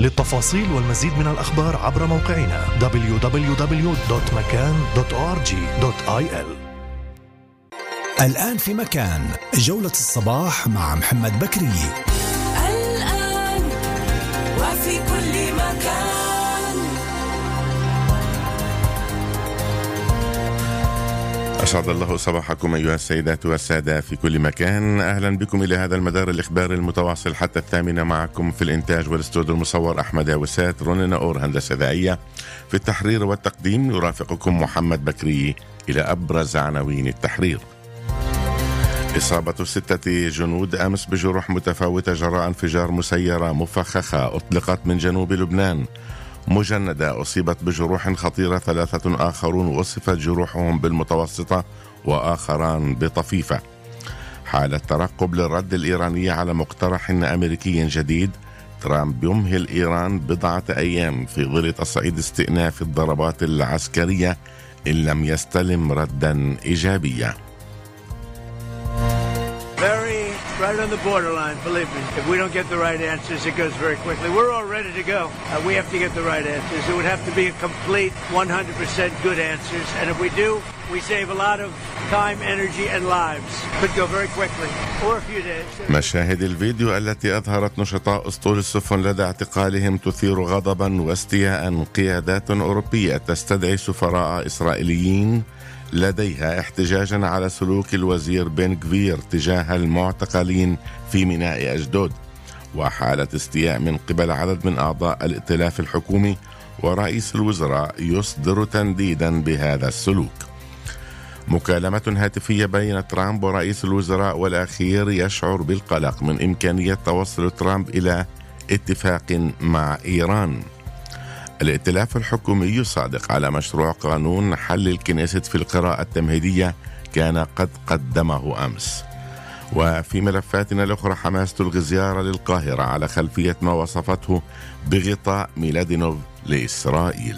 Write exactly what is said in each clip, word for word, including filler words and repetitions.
للتفاصيل والمزيد من الأخبار عبر موقعنا دبليو دبليو دبليو دوت مكان دوت أو آر جي دوت آي إل. الآن في مكان، جولة الصباح مع محمد بكري. الآن وفي كل مكان. أسعد الله صباحكم أيها السيدات والسادة في كل مكان. أهلا بكم إلى هذا المدار الإخباري المتواصل حتى الثامنة. معكم في الإنتاج والاستوديو المصور أحمد وسات، رونينا أور هندسة ذائية، في التحرير والتقديم يرافقكم محمد بكري. إلى أبرز عناوين التحرير: إصابة ستة جنود أمس بجروح متفاوتة جراء انفجار مسيرة مفخخة أطلقت من جنوب لبنان. مجندة أصيبت بجروح خطيرة، ثلاثة آخرون وصفت جروحهم بالمتوسطة وآخران بطفيفة. حالة ترقب للرد الإيراني على مقترح أمريكي جديد. ترامب يمهل إيران بضعة أيام في ظل تصعيد استئناف الضربات العسكرية إن لم يستلم ردا إيجابيا. Right on the borderline, believe me. If we don't get the right answers, it goes very quickly. We're all ready to go. Uh, we have to get the right answers. It would have to be a complete one hundred percent good answers. And if we do, we save a lot of time, energy, and lives. Could go very quickly. Or a few days. مشاهد الفيديو التي أظهرت نشطاء أسطول السفن لدى اعتقالهم تثير غضبا واستياء. قيادات أوروبية تستدعي سفراء إسرائيليين لديها احتجاجا على سلوك الوزير بن غفير تجاه المعتقلين في ميناء أشدود. وحالة استياء من قبل عدد من أعضاء الائتلاف الحكومي، ورئيس الوزراء يصدر تنديدا بهذا السلوك. مكالمة هاتفية بين ترامب ورئيس الوزراء، والأخير يشعر بالقلق من إمكانية توصل ترامب إلى اتفاق مع إيران. الائتلاف الحكومي يصادق على مشروع قانون حل الكنيست في القراءة التمهيدية كان قد قدمه أمس. وفي ملفاتنا الأخرى، حماس تلغي زيارة للقاهرة على خلفية ما وصفته بغطاء ميلادينوف لإسرائيل.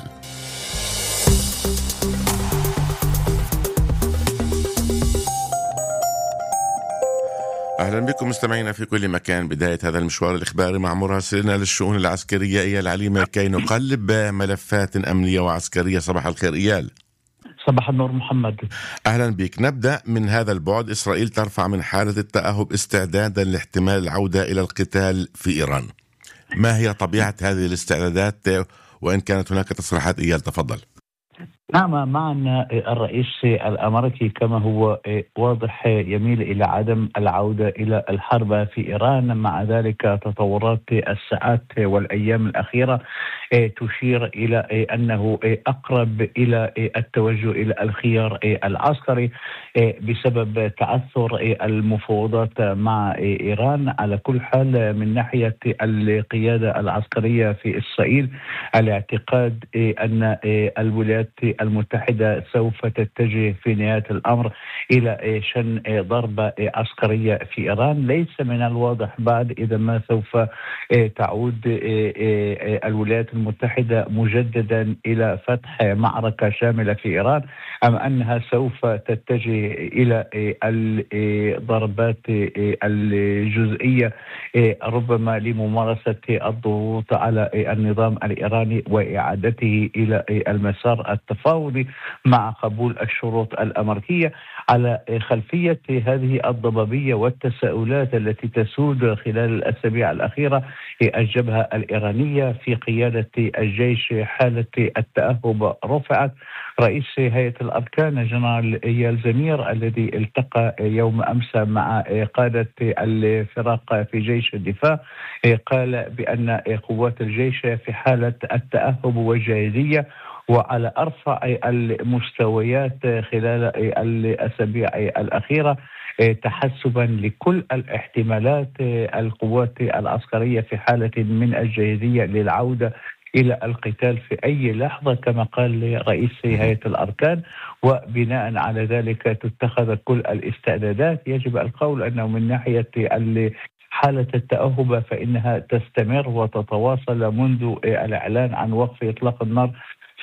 أهلا بكم مستمعينا في كل مكان. بداية هذا المشوار الإخباري مع مراسلنا للشؤون العسكرية إيال عليمة كي نقلب ملفات أمنية وعسكرية. صباح الخير إيال. صباح النور محمد. أهلا بك. نبدأ من هذا البعد. إسرائيل ترفع من حالة التأهب استعدادا لاحتمال العودة إلى القتال في إيران. ما هي طبيعة هذه الاستعدادات، وإن كانت هناك تصريحات؟ إيال تفضل. نعم، معنا الرئيس الأمريكي كما هو واضح يميل إلى عدم العودة إلى الحرب في إيران. مع ذلك تطورات الساعات والأيام الأخيرة تشير إلى أنه أقرب إلى التوجه إلى الخيار العسكري بسبب تعثر المفاوضات مع إيران. على كل حال، من ناحية القيادة العسكرية في إسرائيل، الاعتقاد أن الولايات المتحدة سوف تتجه في نهاية الأمر إلى شن ضربة عسكرية في إيران. ليس من الواضح بعد إذا ما سوف تعود الولايات المتحدة مجددا إلى فتح معركة شاملة في إيران، أم أنها سوف تتجه إلى الضربات الجزئية ربما لممارسة الضغوط على النظام الإيراني وإعادته إلى المسار التفاوضي مع قبول الشروط الأمريكية. على خلفية هذه الضبابية والتساؤلات التي تسود خلال الأسابيع الأخيرة، الجبهة الإيرانية في قيادة الجيش حالة التأهب رفعت. رئيس هيئة الأركان جنرال إيال زمير الذي التقى يوم أمس مع قادة الفرق في جيش الدفاع قال بأن قوات الجيش في حالة التأهب والجاهزية وعلى أرفع المستويات خلال الأسابيع الأخيرة، تحسبا لكل الاحتمالات. القوات العسكرية في حالة من الجاهزية للعودة إلى القتال في أي لحظة كما قال رئيس هيئة الأركان، وبناء على ذلك تتخذ كل الاستعدادات. يجب القول أنه من ناحية حالة التأهب فإنها تستمر وتتواصل منذ الإعلان عن وقف إطلاق النار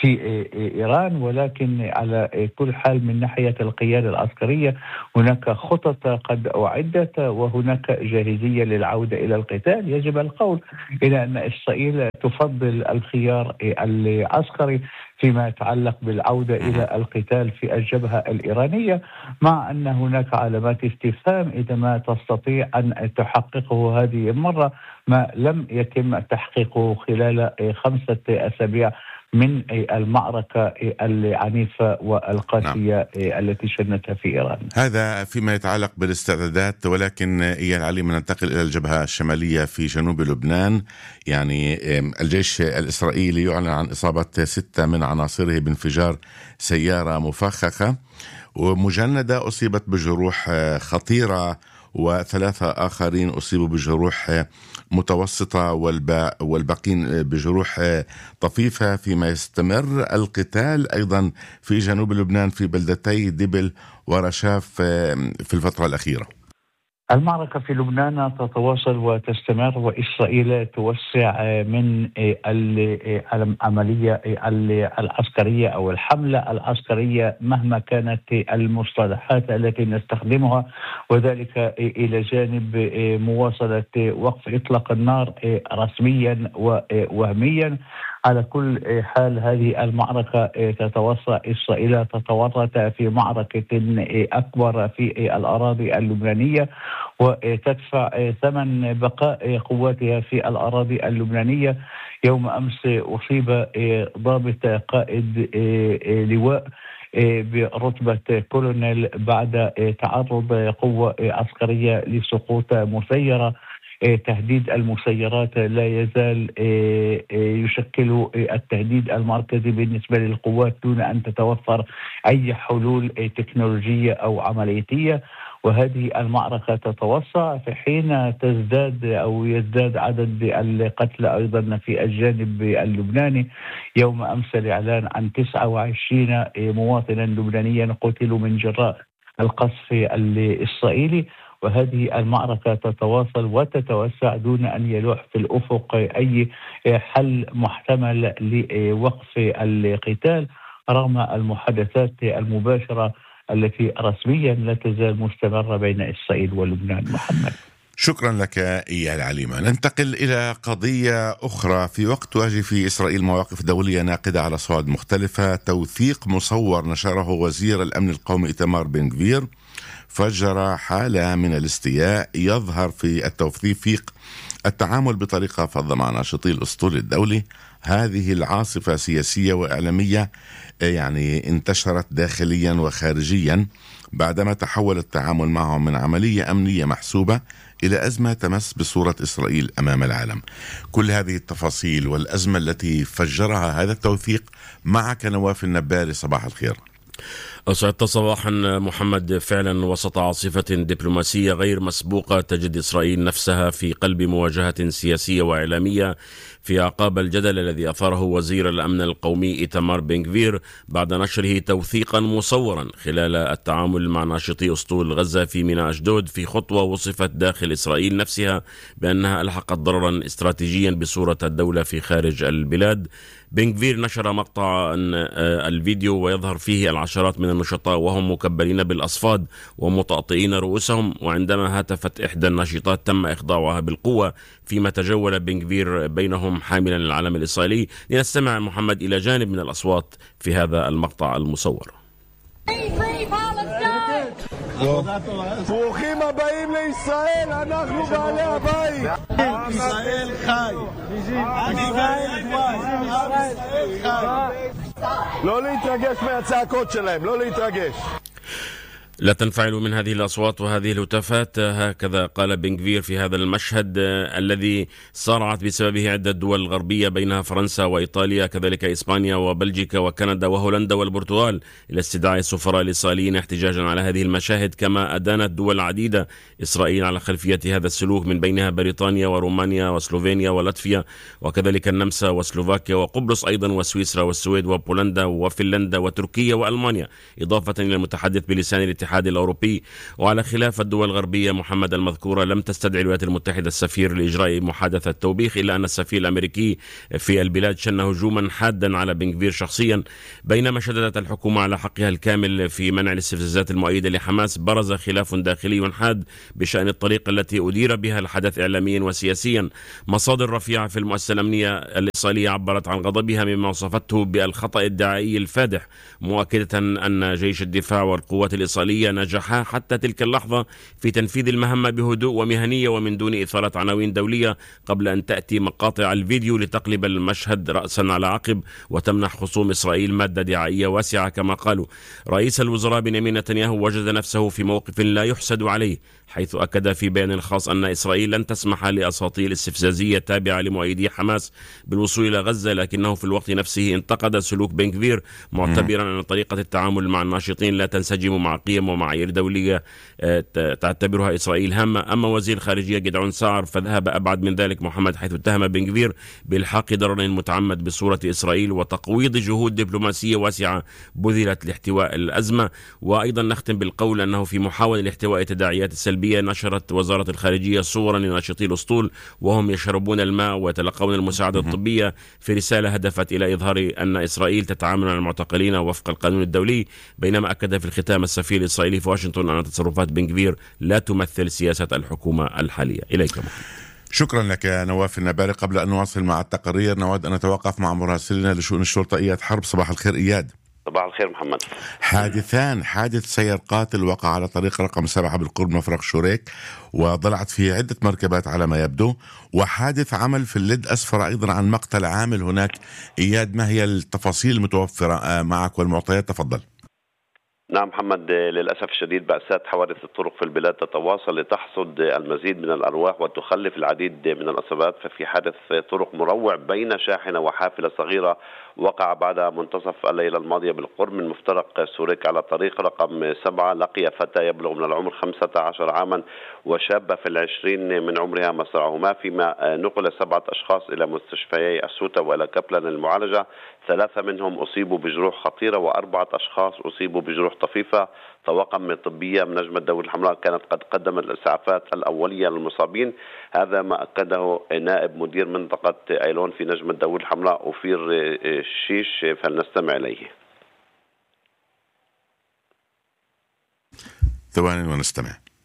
في إيران، ولكن على كل حال من ناحية القيادة العسكرية هناك خطط قد أعدت وهناك جاهزية للعودة إلى القتال. يجب القول إلى أن إسرائيل تفضل الخيار العسكري فيما يتعلق بالعودة إلى القتال في الجبهة الإيرانية، مع أن هناك علامات استفهام إذا ما تستطيع أن تحققه هذه المرة ما لم يتم تحقيقه خلال خمسة أسابيع من المعركة العنيفة والقاسية نعم. التي شنتها في إيران. هذا فيما يتعلق بالاستعدادات، ولكن إيال علي ننتقل إلى الجبهة الشمالية في جنوب لبنان. يعني الجيش الإسرائيلي يعلن عن إصابة ستة من عناصره بانفجار سيارة مفخخة، ومجندة أصيبت بجروح خطيرة، وثلاثة آخرين أصيبوا بجروح متوسطة والباقين بجروح طفيفة، فيما يستمر القتال أيضا في جنوب لبنان في بلدتي دبل ورشاف في الفترة الأخيرة. المعركة في لبنان تتواصل وتستمر، وإسرائيل توسع من العملية العسكرية أو الحملة العسكرية مهما كانت المصطلحات التي نستخدمها، وذلك إلى جانب مواصلة وقف إطلاق النار رسميا ووهميا. على كل حال هذه المعركة تتوسع، إسرائيل تتورط في معركة أكبر في الأراضي اللبنانية وتدفع ثمن بقاء قواتها في الأراضي اللبنانية. يوم أمس أصيب ضابط قائد لواء برتبة كولونيل بعد تعرض قوة عسكرية لسقوط مسيرة. تهديد المسيرات لا يزال يشكل التهديد المركزي بالنسبة للقوات دون أن تتوفر أي حلول تكنولوجية أو عملياتية، وهذه المعركة تتوسع في حين تزداد أو يزداد عدد القتلى أيضا في الجانب اللبناني. يوم أمس الإعلان عن تسعة وعشرين مواطنا لبنانيا قتلوا من جراء القصف الإسرائيلي، وهذه المعركة تتواصل وتتوسع دون أن يلوح في الأفق أي حل محتمل لوقف القتال رغم المحادثات المباشرة التي رسميا لا تزال مستمرة بين إسرائيل ولبنان. محمد، شكرا لك إيال عليمة. ننتقل إلى قضية أخرى. في وقت تواجه في إسرائيل مواقف دولية ناقدة على صعود مختلفة، توثيق مصور نشره وزير الأمن القومي إيتمار بن غفير فجر حالة من الاستياء يظهر في التوثيق التعامل بطريقة فظة مع ناشطي الأسطول الدولي. هذه العاصفة سياسية وإعلامية يعني انتشرت داخليا وخارجيا بعدما تحول التعامل معهم من عملية أمنية محسوبة إلى أزمة تمس بصورة إسرائيل أمام العالم. كل هذه التفاصيل والأزمة التي فجرها هذا التوثيق معك نواف النباري. صباح الخير. أسعدت صباحا محمد. فعلا وسط عاصفة دبلوماسية غير مسبوقة تجد إسرائيل نفسها في قلب مواجهة سياسية وإعلامية في أعقاب الجدل الذي أثاره وزير الأمن القومي إيتمار بن غفير بعد نشره توثيقا مصورا خلال التعامل مع ناشطي أسطول غزة في ميناء أشدود، في خطوة وصفت داخل إسرائيل نفسها بأنها ألحقت ضررا استراتيجيا بصورة الدولة في خارج البلاد. بن غفير نشر مقطع الفيديو ويظهر فيه العشرات من النشطاء وهم مكبلين بالأصفاد ومطأطئين رؤوسهم، وعندما هتفت إحدى الناشطات تم إخضاعها بالقوة، فيما تجول بن غفير بينهم حاملا العلم الإسرائيلي. لنستمع محمد إلى جانب من الأصوات في هذا المقطع المصور. ברוכים הבאים לישראל, אנחנו בעלי הבית. עם ישראל חי. עם ישראל חי. לא להתרגש מהצעקות שלהם, לא להתרגש. لا تنفعلوا من هذه الأصوات وهذه الهتافات، هكذا قال بن غفير في هذا المشهد الذي صارعت بسببه عدة دول غربية بينها فرنسا وإيطاليا، كذلك إسبانيا وبلجيكا وكندا وهولندا والبرتغال، إلى استدعاء السفراء الإسرائيليين احتجاجا على هذه المشاهد. كما أدانت دول عديدة إسرائيل على خلفية هذا السلوك، من بينها بريطانيا ورومانيا وسلوفينيا ولاتفيا وكذلك النمسا وسلوفاكيا وقبرص أيضا وسويسرا والسويد وبولندا وفنلندا وتركيا وألمانيا، إضافة إلى المتحدث بلسان الاتحاد الاتحاد الأوروبي. وعلى خلاف الدول الغربية محمد المذكورة، لم تستدعي الولايات المتحدة السفير لإجراء محادثة توبيخ، إلا أن السفير الأمريكي في البلاد شن هجوما حادا على بن غفير شخصيا. بينما شددت الحكومة على حقها الكامل في منع الاستفزازات المؤيدة لحماس، برز خلاف داخلي حاد بشأن الطريقة التي أدير بها الحدث إعلاميا وسياسيا. مصادر رفيعة في المؤسسة الأمنية الإسرائيلية عبرت عن غضبها مما وصفته بالخطأ الدعائي الفادح، مؤكدة أن جيش الدفاع والقوات الإسرائيلية نجحا حتى تلك اللحظة في تنفيذ المهمة بهدوء ومهنية ومن دون إثارة عناوين دولية، قبل أن تأتي مقاطع الفيديو لتقلب المشهد رأسا على عقب وتمنح خصوم إسرائيل مادة دعائية واسعة كما قالوا. رئيس الوزراء بنيامين نتنياهو وجد نفسه في موقف لا يحسد عليه، حيث أكد في بيان خاص أن إسرائيل لن تسمح لأساطيل استفزازية تابعة لمؤيدي حماس بالوصول إلى غزة، لكنه في الوقت نفسه انتقد سلوك بن غفير، معتبرا أن طريقة التعامل مع الناشطين لا تنسجم مع قيم ومعايير دولية تعتبرها إسرائيل هامة. أما وزير الخارجية جدعون سعر فذهب أبعد من ذلك محمد، حيث اتهم بن غفير بإلحاق ضرر متعمد بصورة إسرائيل وتقويض جهود دبلوماسية واسعة بذلت لاحتواء الأزمة. وأيضا نختم بالقول أنه في محاولة لاحتواء التداعيات السلبية نشرت وزارة الخارجية صورا لناشطي الأسطول وهم يشربون الماء ويتلقون المساعدة الطبية، في رسالة هدفت إلى إظهار أن إسرائيل تتعامل مع المعتقلين وفق القانون الدولي. بينما أكد في الختام السفير الإسرائيلي في واشنطن أن تصرفات بن غفير لا تمثل سياسة الحكومة الحالية. إليك محمد. شكرا لك يا نواف النباري. قبل أن نواصل مع التقرير نود أن نتوقف مع مراسلنا لشؤون الشرطة إياد حرب. صباح الخير إياد. صباح الخير محمد. حادثان، حادث سير قاتل وقع على طريق رقم سبعة بالقرب من مفرق شوريك وضلعت فيه عدة مركبات على ما يبدو، وحادث عمل في اللد أسفر أيضا عن مقتل عامل هناك. إياد، ما هي التفاصيل المتوفرة معك والمعطيات؟ تفضل. نعم محمد، للأسف الشديد بأسات حوادث الطرق في البلاد تتواصل لتحصد المزيد من الأرواح وتخلف العديد من الإصابات. ففي حادث طرق مروع بين شاحنة وحافلة صغيرة وقع بعد منتصف الليلة الماضية بالقرب من مفترق سوريك على طريق رقم سبعة. لقي فتى يبلغ من العمر خمسة عشر عاما وشابة في العشرين من عمرها مصرعهما، فيما نقل سبعة أشخاص إلى مستشفيي السوتة وإلى كبلن المعالجة. ثلاثة منهم أصيبوا بجروح خطيرة وأربعة أشخاص أصيبوا بجروح طفيفة. طواقم طبية من نجمة الدولة الحمراء كانت قد قدمت الإسعافات الأولية للمصابين. هذا ما أكده نائب مدير منطقة أيلون في نجمة الدولة الحمراء أوفير شيش، فلنستمع إليه. ثواني ونستمع.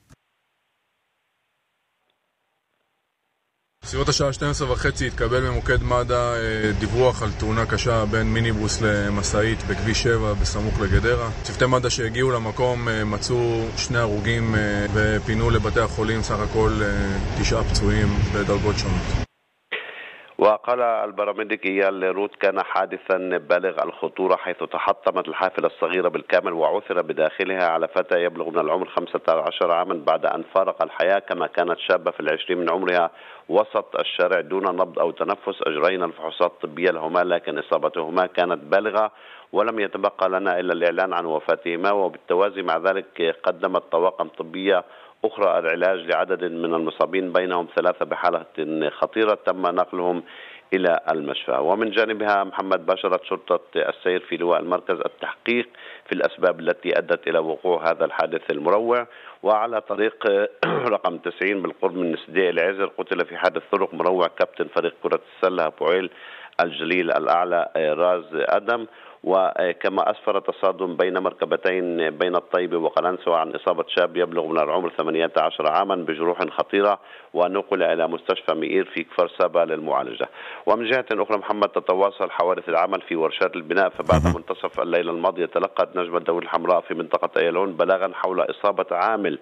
בסביבות השעה שתים עשרה וחצי התקבל ממוקד מד"א דיווח על תאונה קשה בין מיניבוס למשאית בכביש שבע בסמוך לגדרה. צוותי מד"א שהגיעו למקום מצאו שני הרוגים ופינו לבתי החולים, סך הכל תשעה פצועים בדרגות שונות. وقال الباراميديك إيال روت كان حادثا بالغ الخطورة، حيث تحطمت الحافلة الصغيرة بالكامل وعثر بداخلها على فتى يبلغ من العمر خمسة عشر عاما بعد أن فارق الحياة، كما كانت شابة في العشرين من عمرها وسط الشارع دون نبض أو تنفس. أجرينا الفحوصات الطبية لهما لكن إصابتهما كانت بالغة ولم يتبقى لنا إلا الإعلان عن وفاتهما. وبالتوازي مع ذلك قدمت طواقم طبية أخرى العلاج لعدد من المصابين، بينهم ثلاثة بحالة خطيرة تم نقلهم إلى المشفى. ومن جانبها محمد باشرت شرطة السير في لواء المركز التحقيق في الأسباب التي أدت إلى وقوع هذا الحادث المروع. وعلى طريق رقم تسعين بالقرب من سديق العزر قتل في حادث طرق مروع كابتن فريق كرة السلة بوعيل الجليل الأعلى راز أدم. وكما أسفر تصادم بين مركبتين بين الطيبة وقلنسوة عن إصابة شاب يبلغ من العمر ثمانية عشر عاما بجروح خطيرة ونقل إلى مستشفى مئير في كفر سابا للمعالجة. ومن جهة أخرى محمد تتواصل حوادث العمل في ورشات البناء، فبعد منتصف الليلة الماضية تلقت نجمة الدولة الحمراء في منطقة أيلون بلاغا حول إصابة عامل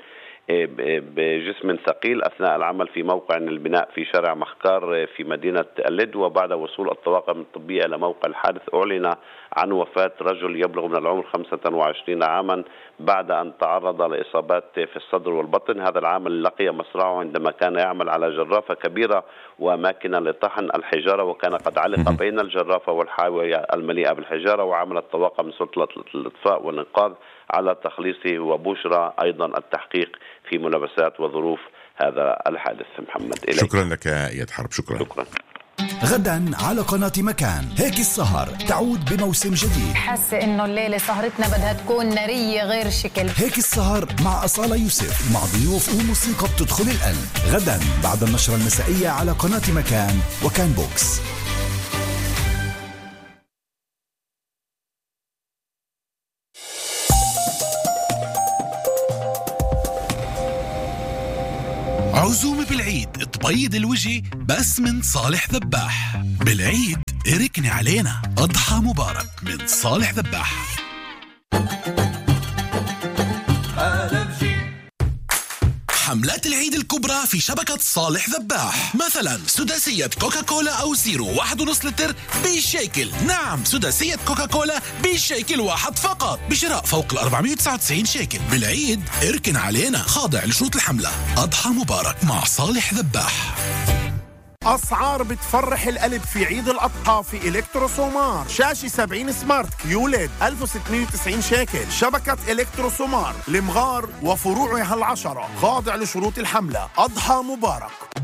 بجسم ثقيل أثناء العمل في موقع البناء في شارع مخكار في مدينة اللد. وبعد وصول الطواقم الطبية إلى موقع الحادث أعلن عن وفاة رجل يبلغ من العمر خمسة وعشرين عاما بعد أن تعرض لإصابات في الصدر والبطن. هذا العامل لقي مصرعه عندما كان يعمل على جرافة كبيرة وماكينة لطحن الحجارة، وكان قد علق بين الجرافة والحاوية المليئة بالحجارة. وعملت طواقم سلطة الإطفاء والإنقاذ على تخليصه وبشرى أيضا التحقيق في ملابسات وظروف هذا الحادث. محمد إليك. شكرا لك يا إياد حرب. شكرا, شكرا. غدا على قناة مكان. هيك السهر تعود بموسم جديد. حاسة إنه الليلة سهرتنا بدها تكون نارية غير شكل. هيك السهر مع أصالة يوسف، مع ضيوف وموسيقى بتدخل القلب. غدا بعد النشرة المسائية على قناة مكان وكان بوكس. عزومة بالعيد تبيض الوجه بس من صالح ذباح. بالعيد اركني علينا. أضحى مبارك من صالح ذباح. حملات العيد الكبرى في شبكة صالح ذباح، مثلا سداسية كوكاكولا أو زيرو واحد ونص لتر بشيكل. نعم، سداسية كوكاكولا بشيكل واحد فقط بشراء فوق ال أربعمائة وتسعة وتسعين شيكل. بالعيد اركن علينا، خاضع لشروط الحملة. أضحى مبارك مع صالح ذباح. أسعار بتفرح القلب في عيد الأضحى في إلكترو سومار. شاشة سبعين سمارت كيوليد ألف وستمائة وتسعين شيكل. شبكة إلكترو سومار لمغار وفروعها العشرة، خاضع لشروط الحملة. أضحى مبارك.